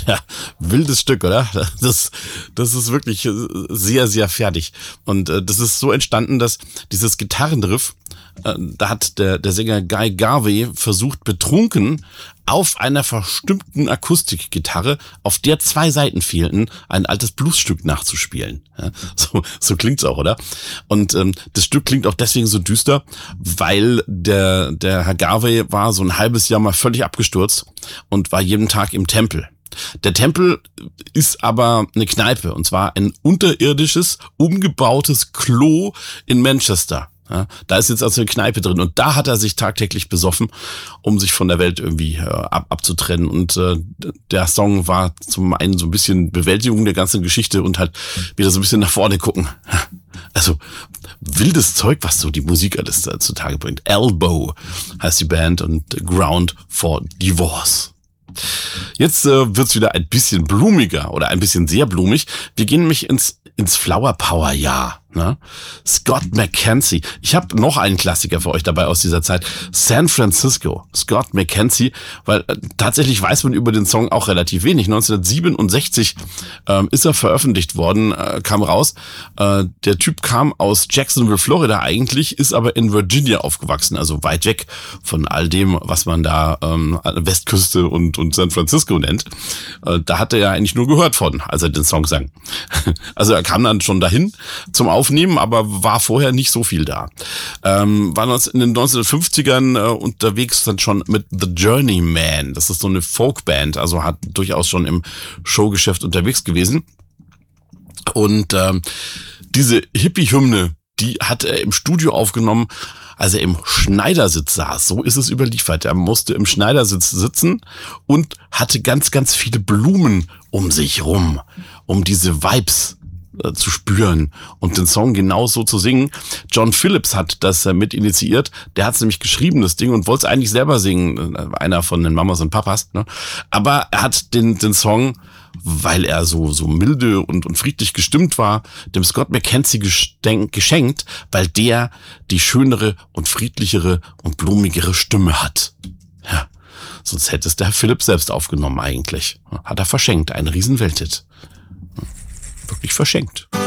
Ja, wildes Stück, oder? Das ist wirklich sehr, sehr fertig. Und das ist so entstanden, dass dieses Gitarrenriff, da hat der Sänger Guy Garvey versucht, betrunken auf einer verstimmten Akustikgitarre, auf der 2 Saiten fehlten, ein altes Bluesstück nachzuspielen. Ja, so klingt's auch, oder? Und das Stück klingt auch deswegen so düster, weil der Herr Garvey war so ein halbes Jahr mal völlig abgestürzt und war jeden Tag im Tempel. Der Tempel ist aber eine Kneipe, und zwar ein unterirdisches, umgebautes Klo in Manchester. Ja, da ist jetzt also eine Kneipe drin, und da hat er sich tagtäglich besoffen, um sich von der Welt irgendwie abzutrennen. Und der Song war zum einen so ein bisschen Bewältigung der ganzen Geschichte und halt wieder so ein bisschen nach vorne gucken. Also wildes Zeug, was so die Musik alles zutage bringt. Elbow heißt die Band und Ground for Divorce. Jetzt wird's wieder ein bisschen blumiger oder ein bisschen sehr blumig. Wir gehen nämlich ins Flower Power Jahr. Ne? Scott McKenzie. Ich habe noch einen Klassiker für euch dabei aus dieser Zeit. San Francisco. Scott McKenzie, weil tatsächlich weiß man über den Song auch relativ wenig. 1967 ist er veröffentlicht worden, kam raus. Der Typ kam aus Jacksonville, Florida eigentlich, ist aber in Virginia aufgewachsen, also weit weg von all dem, was man da Westküste und San Francisco nennt. Da hat er ja eigentlich nur gehört von, als er den Song sang. Also er kam dann schon dahin zum Aufnehmen, aber war vorher nicht so viel da. War in den 1950ern unterwegs dann schon mit The Journeyman. Das ist so eine Folkband, also hat durchaus schon im Showgeschäft unterwegs gewesen. Und diese Hippie-Hymne, die hat er im Studio aufgenommen, als er im Schneidersitz saß. So ist es überliefert. Er musste im Schneidersitz sitzen und hatte ganz, ganz viele Blumen um sich rum, um diese Vibes zu spüren und den Song genauso zu singen. John Phillips hat das mit initiiert. Der hat es nämlich geschrieben, das Ding, und wollte es eigentlich selber singen. Einer von den Mamas und Papas. Ne? Aber er hat den Song, weil er so milde und friedlich gestimmt war, dem Scott McKenzie geschenkt, weil der die schönere und friedlichere und blumigere Stimme hat. Ja, sonst hätte es der Herr Phillips selbst aufgenommen eigentlich. Hat er verschenkt, ein Riesenwelthit. Wirklich verschenkt.